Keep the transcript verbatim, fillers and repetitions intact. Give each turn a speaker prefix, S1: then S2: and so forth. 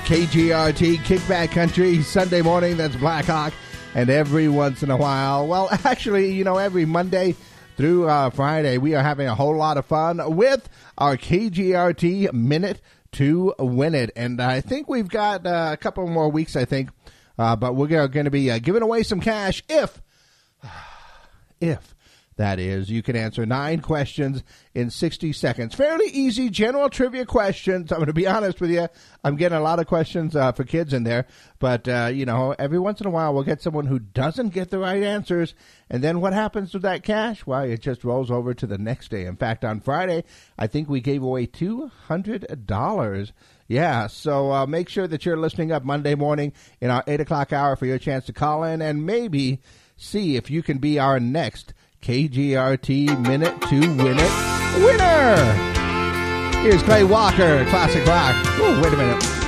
S1: K G R T, Kickback Country, Sunday morning, that's Black Hawk. And every once in a while, well, actually, you know, every Monday through uh, Friday, we are having a whole lot of fun with our K G R T Minute to Win It. And I think we've got uh, a couple more weeks, I think, uh, but we're going to be uh, giving away some cash if, if, that is, you can answer nine questions in sixty seconds. Fairly easy general trivia questions. I'm going to be honest with you. I'm getting a lot of questions uh, for kids in there. But, uh, you know, every once in a while we'll get someone who doesn't get the right answers. And then what happens to that cash? Well, it just rolls over to the next day. In fact, on Friday, I think we gave away two hundred dollars. Yeah, so uh, make sure that you're listening up Monday morning in our eight o'clock hour for your chance to call in and maybe see if you can be our next K G R T Minute to Win It winner. Here's Clay Walker, Classic Rock. Whoa, wait a minute.